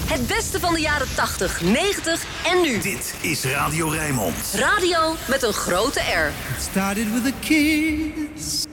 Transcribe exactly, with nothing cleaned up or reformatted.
Het beste van de jaren tachtig, negentig en nu. Dit is Radio Rijnmond. Radio met een grote R. It started with a kiss.